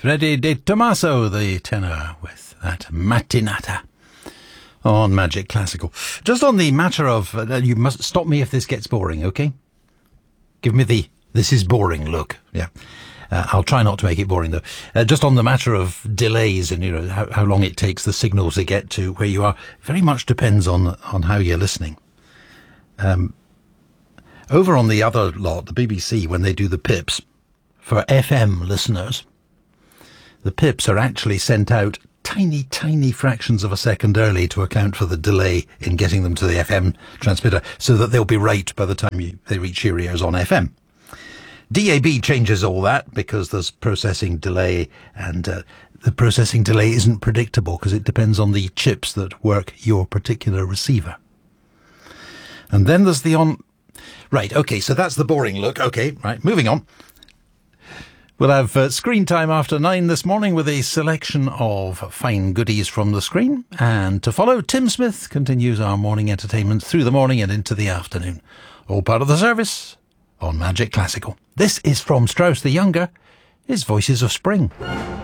Freddie De Tomaso, the tenor, with that Mattinata on Magic Classical. Just on the matter of, you must stop me if this gets boring, okay? Give me the, this is boring look. Yeah. I'll try not to make it boring though. Just on the matter of delays and, how long it takes the signals to get to where you are, very much depends on how you're listening. Over on the other lot, the BBC, when they do the pips, for FM listeners, the pips are actually sent out tiny, tiny fractions of a second early to account for the delay in getting them to the FM transmitter, so that they'll be right by the time they reach your ears on FM. DAB changes all that because there's processing delay, and the processing delay isn't predictable because it depends on the chips that work your particular receiver. And then there's the Right, okay, so that's the boring look. Okay, right, moving on. We'll have Screen Time after 9 this morning with a selection of fine goodies from the screen. And to follow, Tim Smith continues our morning entertainment through the morning and into the afternoon. All part of the service on Magic Classical. This is from Strauss the Younger, his Voices of Spring.